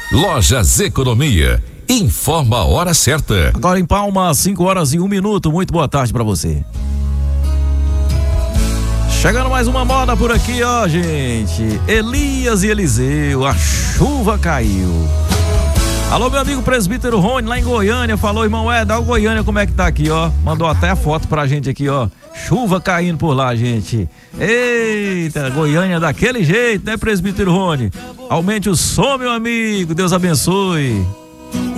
Lojas Economia. Informa a hora certa. Agora em Palmas, 5h01. Muito boa tarde pra você. Chegando mais uma moda por aqui, ó, gente. Elias e Eliseu, a chuva caiu. Alô, meu amigo presbítero Rony, lá em Goiânia, falou, irmão, dá o Goiânia como é que tá aqui, ó. Mandou até a foto pra gente aqui, ó. Chuva caindo por lá, gente. Eita, Goiânia daquele jeito, né, presbítero Rony? Aumente o som, meu amigo, Deus abençoe.